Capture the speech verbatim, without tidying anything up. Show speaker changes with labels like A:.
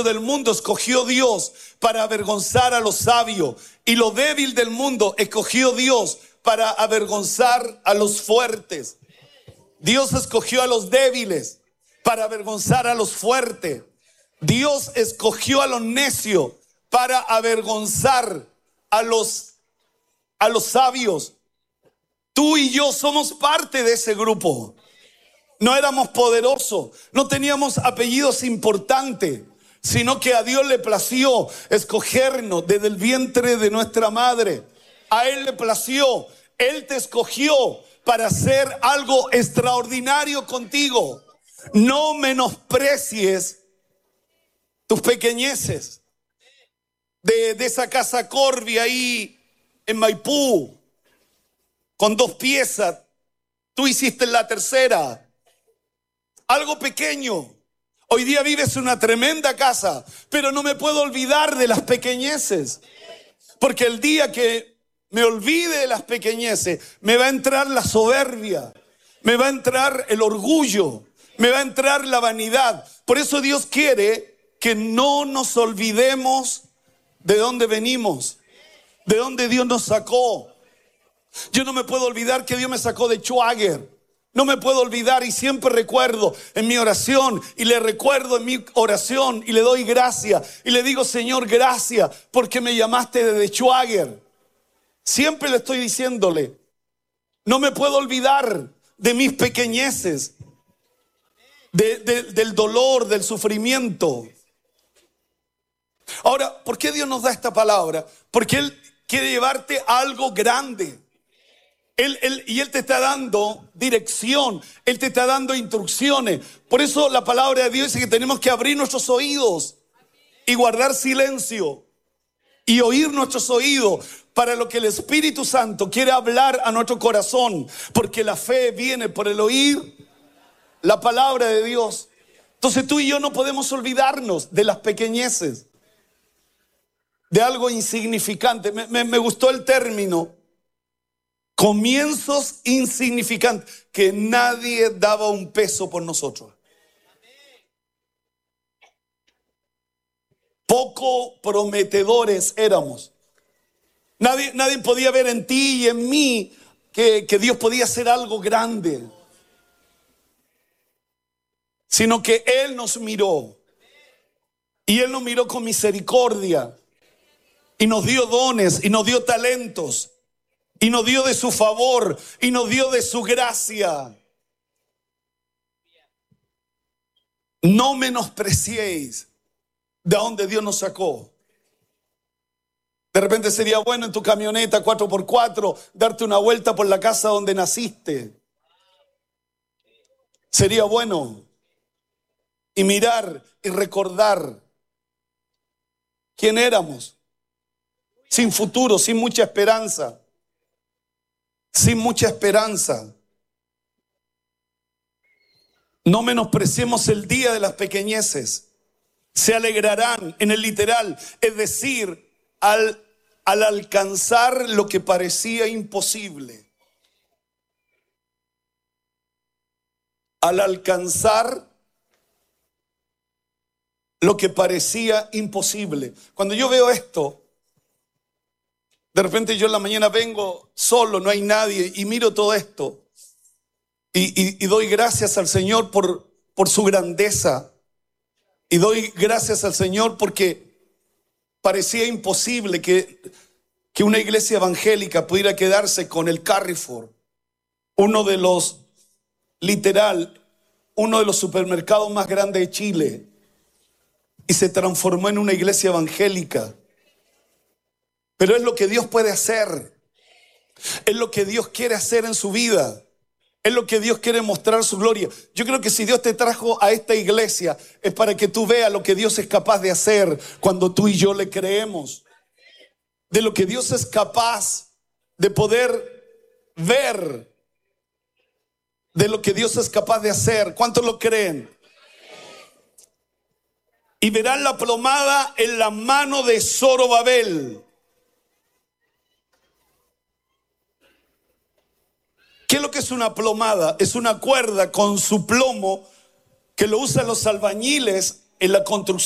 A: del mundo escogió Dios para avergonzar a los sabios, y lo débil del mundo escogió Dios para avergonzar a los fuertes. Dios escogió a los débiles para avergonzar a los fuertes. Dios escogió a los necios para avergonzar a los, a los sabios. Tú y yo somos parte de ese grupo. No éramos poderosos, no teníamos apellidos importantes, sino que a Dios le plació escogernos desde el vientre de nuestra madre. A Él le plació, Él te escogió para hacer algo extraordinario contigo. No menosprecies tus pequeñeces. De, de esa casa Corby ahí en Maipú, con dos piezas, tú hiciste la tercera. Algo pequeño. Hoy día vives en una tremenda casa, pero no me puedo olvidar de las pequeñeces. Porque el día que me olvide de las pequeñeces, me va a entrar la soberbia, me va a entrar el orgullo, me va a entrar la vanidad. Por eso Dios quiere que no nos olvidemos de dónde venimos, de dónde Dios nos sacó. Yo no me puedo olvidar que Dios me sacó de Schwager. No me puedo olvidar, y siempre recuerdo en mi oración, y le recuerdo en mi oración, y le doy gracias, y le digo: Señor, gracias porque me llamaste desde Schwager. Siempre le estoy diciéndole, no me puedo olvidar de mis pequeñeces, de, de, del dolor, del sufrimiento. Ahora, ¿por qué Dios nos da esta palabra? Porque Él quiere llevarte a algo grande. Él, él, y Él te está dando dirección, Él te está dando instrucciones. Por eso la palabra de Dios dice que tenemos que abrir nuestros oídos y guardar silencio y oír nuestros oídos para lo que el Espíritu Santo quiere hablar a nuestro corazón. Porque la fe viene por el oír la palabra de Dios. Entonces tú y yo no podemos olvidarnos de las pequeñeces, de algo insignificante. Me, me, me gustó el término comienzos insignificantes, que nadie daba un peso por nosotros. Poco prometedores éramos. Nadie, nadie podía ver en ti y en mí que, que Dios podía hacer algo grande, sino que Él nos miró, y Él nos miró con misericordia, y nos dio dones, y nos dio talentos, y nos dio de su favor, y nos dio de su gracia. No menospreciéis de donde Dios nos sacó. De repente sería bueno en tu camioneta cuatro por cuatro darte una vuelta por la casa donde naciste. Sería bueno. Y mirar y recordar quién éramos. Sin futuro, sin mucha esperanza. Sin mucha esperanza. No menospreciemos el día de las pequeñeces. Se alegrarán en el literal, es decir, al, al alcanzar lo que parecía imposible. Al alcanzar lo que parecía imposible. Cuando yo veo esto, de repente yo en la mañana vengo solo, no hay nadie, y miro todo esto y, y, y doy gracias al Señor por, por su grandeza, y doy gracias al Señor porque parecía imposible que, que una iglesia evangélica pudiera quedarse con el Carrefour, uno de los, literal, uno de los supermercados más grandes de Chile, y se transformó en una iglesia evangélica. Pero es lo que Dios puede hacer. Es lo que Dios quiere hacer en su vida. Es lo que Dios quiere mostrar su gloria. Yo creo que si Dios te trajo a esta iglesia es para que tú veas lo que Dios es capaz de hacer cuando tú y yo le creemos. De lo que Dios es capaz de poder ver. De lo que Dios es capaz de hacer. ¿Cuántos lo creen? Y verán la plomada en la mano de Zorobabel. ¿Qué es lo que es una plomada? Es una cuerda con su plomo que lo usan los albañiles en la construcción.